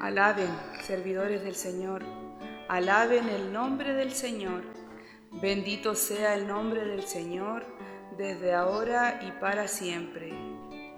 Alaben, servidores del Señor, alaben el nombre del Señor. Bendito sea el nombre del Señor, desde ahora y para siempre.